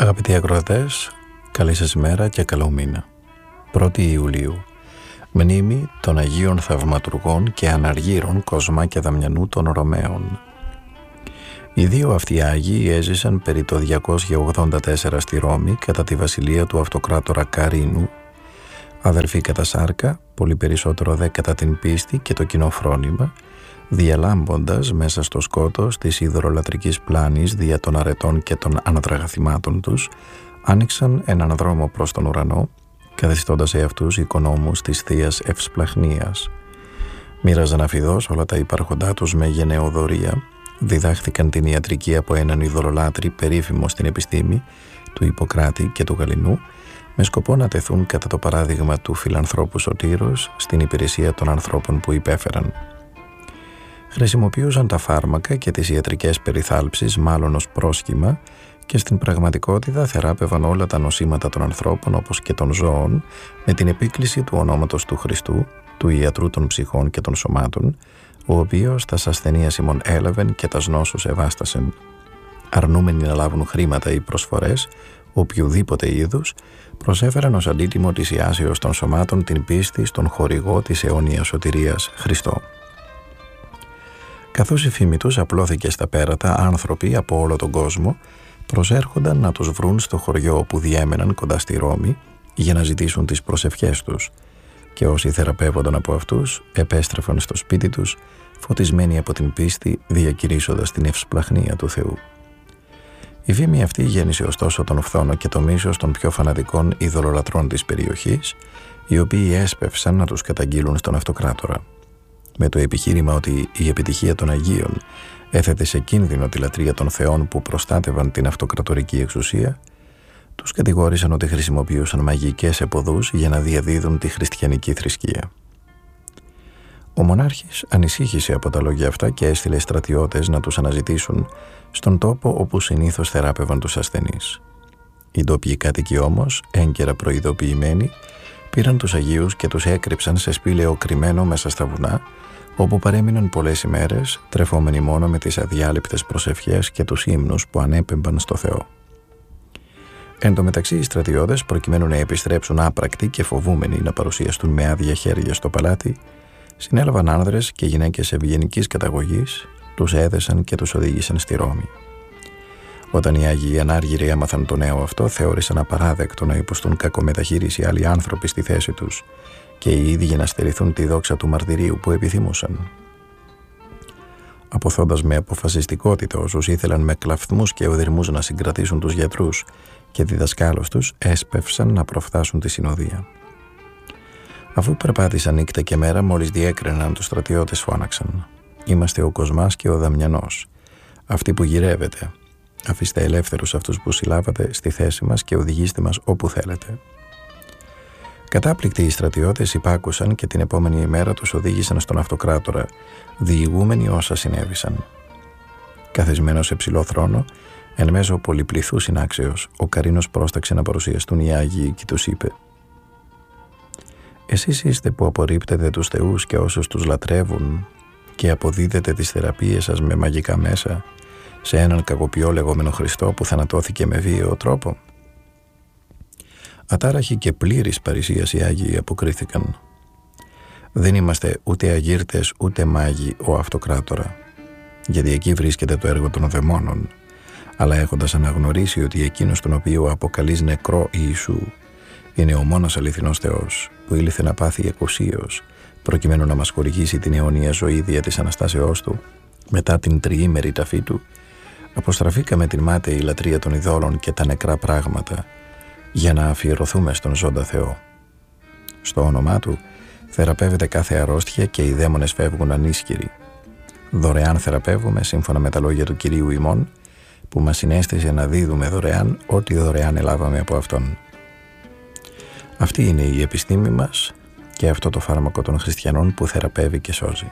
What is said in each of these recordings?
Αγαπητοί ακροατές, καλή σας ημέρα και καλό μήνα. 1η Ιουλίου, μνήμη των Αγίων Θαυματουργών και Αναργύρων Κοσμά και Δαμιανού των Ρωμαίων. Οι δύο αυτοί Άγιοι έζησαν περί το 284 στη Ρώμη κατά τη βασιλεία του αυτοκράτορα Καρίνου, αδελφοί κατά σάρκα, πολύ περισσότερο δε κατά την πίστη και το κοινό φρόνημα, διαλάμποντας μέσα στο σκότος της ιδωλολατρικής πλάνης δια των αρετών και των ανατραγαθημάτων τους, άνοιξαν έναν δρόμο προς τον ουρανό, καθιστώντας εαυτούς οικονόμους της Θείας Ευσπλαχνίας. Μοίραζαν αφιδώς όλα τα υπάρχοντά τους με γενναιοδωρία, διδάχθηκαν την ιατρική από έναν ειδωλολάτρη περίφημο στην επιστήμη, του Ιπποκράτη και του Γαληνού, με σκοπό να τεθούν κατά το παράδειγμα του φιλανθρώπου Σωτήρος στην υπηρεσία των ανθρώπων που υπέφεραν. Χρησιμοποιούσαν τα φάρμακα και τις ιατρικές περιθάλψεις μάλλον ως πρόσχημα και στην πραγματικότητα θεράπευαν όλα τα νοσήματα των ανθρώπων όπως και των ζώων με την επίκληση του ονόματος του Χριστού, του ιατρού των ψυχών και των σωμάτων, ο οποίος τας ασθενείας ημών έλαβεν και τας νόσους ευάστασεν. Αρνούμενοι να λάβουν χρήματα ή προσφορές οποιουδήποτε είδους, προσέφεραν ως αντίτιμο της ιάσεως των σωμάτων την πίστη στον χορηγό της αιώνιας σωτηρίας Χριστό. Καθώς η φήμη τους απλώθηκε στα πέρατα, άνθρωποι από όλο τον κόσμο προσέρχονταν να τους βρουν στο χωριό όπου διέμεναν κοντά στη Ρώμη για να ζητήσουν τις προσευχές τους, και όσοι θεραπεύονταν από αυτούς επέστρεφαν στο σπίτι τους φωτισμένοι από την πίστη, διακηρύσσοντας την ευσπλαχνία του Θεού. Η φήμη αυτή γέννησε ωστόσο τον φθόνο και το μίσος των πιο φανατικών ειδωλολατρών της περιοχής, οι οποίοι έσπευσαν να τους καταγγείλουν στον αυτοκράτορα. Με το επιχείρημα ότι η επιτυχία των Αγίων έθετε σε κίνδυνο τη λατρεία των θεών που προστάτευαν την αυτοκρατορική εξουσία, τους κατηγόρησαν ότι χρησιμοποιούσαν μαγικές επωδούς για να διαδίδουν τη χριστιανική θρησκεία. Ο μονάρχης ανησύχησε από τα λόγια αυτά και έστειλε στρατιώτες να τους αναζητήσουν στον τόπο όπου συνήθως θεράπευαν τους ασθενείς. Οι ντόπιοι κάτοικοι όμως, έγκαιρα προειδοποιημένοι, πήραν τους Αγίους και τους έκρυψαν σε σπήλαιο κρυμμένο μέσα στα βουνά, όπου παρέμειναν πολλές ημέρες, τρεφόμενοι μόνο με τις αδιάλειπτες προσευχές και τους ύμνους που ανέπεμπαν στο Θεό. Εν τω μεταξύ, οι στρατιώτες, προκειμένου να επιστρέψουν άπρακτοι και φοβούμενοι να παρουσιαστούν με άδεια χέρια στο παλάτι, συνέλαβαν άνδρες και γυναίκες ευγενικής καταγωγής, τους έδεσαν και τους οδήγησαν στη Ρώμη. Όταν οι Άγιοι Ανάργυροι έμαθαν το νέο αυτό, θεώρησαν απαράδεκτο να υποστούν κακομεταχείριση άλλοι άνθρωποι στη θέση τους και οι ίδιοι να στερηθούν τη δόξα του μαρτυρίου που επιθυμούσαν. Αποθώντας με αποφασιστικότητα όσους ήθελαν με κλαφθμούς και οδυρμούς να συγκρατήσουν τους γιατρούς και διδασκάλους τους, έσπευσαν να προφθάσουν τη συνοδεία. Αφού περπάτησαν νύχτα και μέρα, μόλις διέκριναν τους στρατιώτες, φώναξαν: «Είμαστε ο Κοσμάς και ο Δαμιανός, αυτοί που γυρεύετε. Αφήστε ελεύθερους αυτούς που συλλάβατε στη θέση μας και οδηγήστε μας όπου θέλετε». Κατάπληκτοι οι στρατιώτες υπάκουσαν και την επόμενη ημέρα τους οδήγησαν στον αυτοκράτορα, διηγούμενοι όσα συνέβησαν. Καθισμένος σε ψηλό θρόνο, εν μέσω πολυπληθού συνάξεως, ο Καρίνος πρόσταξε να παρουσιαστούν οι Άγιοι και τους είπε: «Εσείς είστε που απορρίπτετε τους θεούς και όσους τους λατρεύουν και αποδίδετε τις θεραπείες σας με μαγικά μέσα σε έναν κακοποιό λεγόμενο Χριστό που θανατώθηκε με βίαιο τρόπο?» Ατάραχοι και πλήρης παρησίας οι Άγιοι αποκρίθηκαν: «Δεν είμαστε ούτε αγύρτες ούτε μάγοι, ο αυτοκράτορα, γιατί εκεί βρίσκεται το έργο των δαιμόνων, αλλά έχοντας αναγνωρίσει ότι εκείνος τον οποίο αποκαλείς νεκρό Ιησού είναι ο μόνος αληθινός Θεός που ήλθε να πάθει εκουσίως προκειμένου να μας χορηγήσει την αιώνια ζωή δια της Αναστάσεώς Του μετά την τριήμερη ταφή Του, αποστραφήκαμε την μάταιη λατρεία των ειδόλων και τα νεκρά πράγματα για να αφιερωθούμε στον ζώντα Θεό. Στο όνομά Του θεραπεύεται κάθε αρρώστια και οι δαίμονες φεύγουν ανίσχυροι. Δωρεάν θεραπεύουμε σύμφωνα με τα λόγια του Κυρίου ημών, που μας συνέστησε να δίδουμε δωρεάν ό,τι δωρεάν ελάβαμε από Αυτόν. Αυτή είναι η επιστήμη μας και αυτό το φάρμακο των χριστιανών που θεραπεύει και σώζει».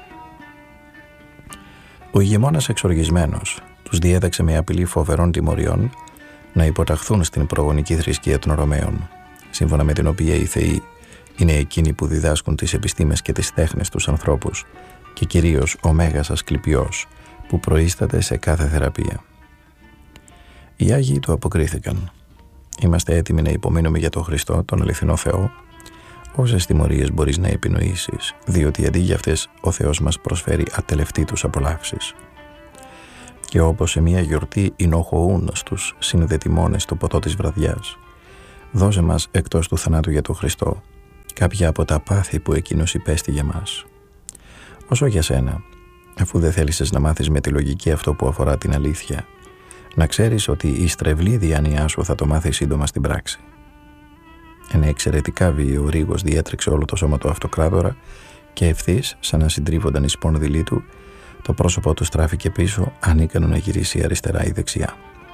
Ο ηγεμόνας εξοργισμένος τους διέταξε με απειλή φοβερών τιμωριών να υποταχθούν στην προγονική θρησκεία των Ρωμαίων, σύμφωνα με την οποία οι θεοί είναι εκείνοι που διδάσκουν τις επιστήμες και τις τέχνες στους ανθρώπους και κυρίως ο Μέγας Ασκληπιός που προείσταται σε κάθε θεραπεία. Οι Άγιοι του αποκρίθηκαν: «Είμαστε έτοιμοι να υπομείνουμε για τον Χριστό, τον αληθινό Θεό, όσες τιμωρίες μπορείς να επινοήσεις, διότι αντί για αυτές ο Θεός μας προσφέρει ατελευτήτους απολαύσεις. Και όπως σε μια γιορτή εινοχωούν στους συνδετημόνες το ποτό της βραδιάς, δώσε μας εκτός του θανάτου για τον Χριστό κάποια από τα πάθη που εκείνος υπέστη για μας. Όσο για σένα, αφού δεν θέλησες να μάθεις με τη λογική αυτό που αφορά την αλήθεια, να ξέρεις ότι η στρεβλή διάνοιά σου θα το μάθει σύντομα στην πράξη». Ένα εξαιρετικά βίαιο ρίγος διέτρεξε όλο το σώμα του αυτοκράτορα και ευθύς, σαν να συντρίβονταν οι σπόνδυλοι του, το πρόσωπό του στράφηκε πίσω, ανίκανο να γυρίσει αριστερά ή δεξιά.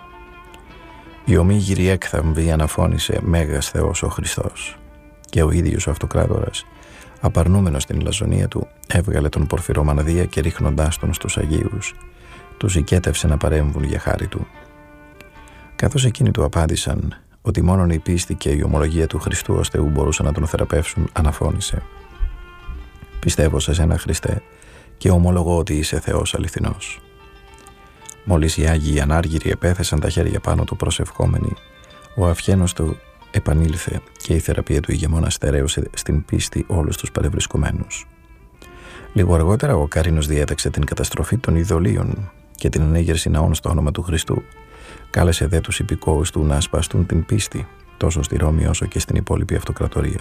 Η ομίγυρη έκθαμβη αναφώνησε «Μέγας Θεός ο Χριστός», και ο ίδιος ο αυτοκράτορας, απαρνούμενος την λαζονία του, έβγαλε τον πορφυρό μανδύα και ρίχνοντάς τον στους Αγίους, τους οικέτευσε να παρέμβουν για χάρη του. Καθώς εκείνοι του απάντησαν ότι μόνον η πίστη και η ομολογία του Χριστού ως Θεού μπορούσαν να τον θεραπεύσουν, αναφώνησε: «Πιστεύω σε σένα, Χριστέ, και ομολογώ ότι είσαι Θεός αληθινός». Μόλις οι Άγιοι Ανάργυροι επέθεσαν τα χέρια πάνω του προσευχόμενοι, ο αυχένος του επανήλθε και η θεραπεία του ηγεμόνα στερέωσε στην πίστη όλους τους παρευρισκομένους. Λίγο αργότερα ο Κάρινος διέταξε την καταστροφή των ειδωλίων και την ανέγερση ναών στο όνομα του Χριστού. Κάλεσε δε τους υπηκόους του να ασπαστούν την πίστη τόσο στη Ρώμη όσο και στην υπόλοιπη αυτοκρατορία.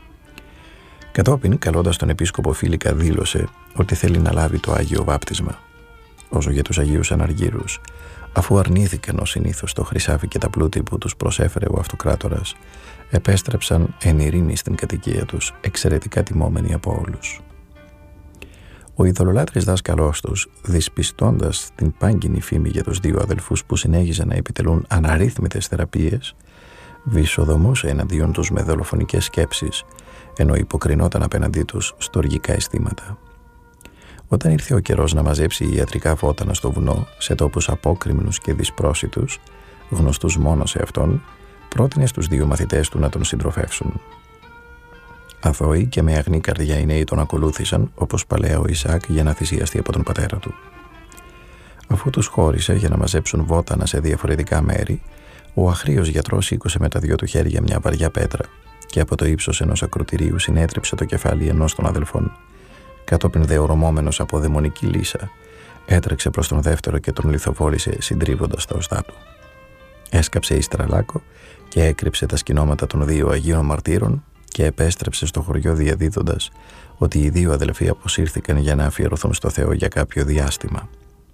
Κατόπιν, καλώντας τον επίσκοπο Φίλικα, δήλωσε ότι θέλει να λάβει το Άγιο Βάπτισμα. Όσο για τους Αγίους Αναργύρους, αφού αρνήθηκαν ως συνήθως το χρυσάφι και τα πλούτη που τους προσέφερε ο αυτοκράτορας, επέστρεψαν εν ειρήνη στην κατοικία τους, εξαιρετικά τιμόμενοι από όλους. Ο ειδωλολάτρης δάσκαλός τους, δυσπιστώντας την πάγκινη φήμη για τους δύο αδελφούς που συνέχιζαν να επιτελούν αναρρύθμιτες θεραπείες, βυσοδομούσε εναντίον τους με δολοφονικές σκέψεις, ενώ υποκρινόταν απέναντί τους στοργικά αισθήματα. Όταν ήρθε ο καιρός να μαζέψει ιατρικά βότανα στο βουνό, σε τόπους απόκρημνους και δυσπρόσιτους, γνωστούς μόνο σε αυτόν, πρότεινε στους δύο μαθητές του να τον συντροφεύσουν. Αθώοι και με αγνή καρδιά οι νέοι τον ακολούθησαν, όπως παλαιά ο Ισαάκ, για να θυσιαστεί από τον πατέρα του. Αφού τους χώρισε για να μαζέψουν βότανα σε διαφορετικά μέρη, ο αχρήος γιατρός σήκωσε με τα δυο του χέρια μια βαριά πέτρα και από το ύψος ενός ακροτηρίου συνέτριψε το κεφάλι ενός των αδελφών. Κατόπιν δε ορμόμενος από δαιμονική λύσα, έτρεξε προς τον δεύτερο και τον λιθοβόλησε συντρίβοντας τα οστά του. Έσκαψε ύστερα λάκκο και έκρυψε τα σκηνώματα των δύο Αγίων Μαρτύρων και επέστρεψε στο χωριό διαδίδοντας ότι οι δύο αδελφοί αποσύρθηκαν για να αφιερωθούν στο Θεό για κάποιο διάστημα.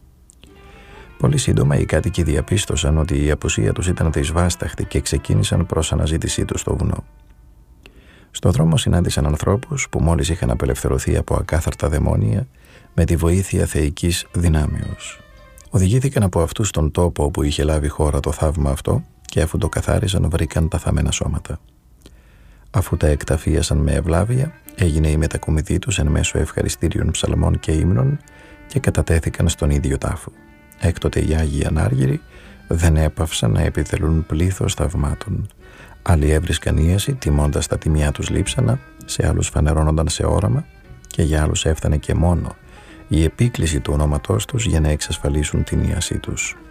Πολύ σύντομα οι κάτοικοι διαπίστωσαν ότι η απουσία τους ήταν δυσβάσταχτη και ξεκίνησαν προς αναζήτησή τους στο βουνό. Στο δρόμο συνάντησαν ανθρώπους που μόλις είχαν απελευθερωθεί από ακάθαρτα δαιμόνια με τη βοήθεια θεϊκής δυνάμεως. Οδηγήθηκαν από αυτούς στον τόπο όπου είχε λάβει χώρα το θαύμα αυτό και αφού το καθάρισαν βρήκαν τα θαμμένα σώματα. Αφού τα εκταφίασαν με ευλάβεια, έγινε η μετακομιδή τους εν μέσω ευχαριστήριων ψαλμών και ύμνων και κατατέθηκαν στον ίδιο τάφο. Έκτοτε οι Άγιοι Ανάργυροι δεν έπαυσαν να επιτελούν πλήθος θαυμάτων. Άλλοι έβρισκαν ίαση τιμώντας τα τιμιά τους λείψανα, σε άλλους φανερώνονταν σε όραμα και για άλλους έφτανε και μόνο η επίκληση του ονόματός τους για να εξασφαλίσουν την ίασή τους.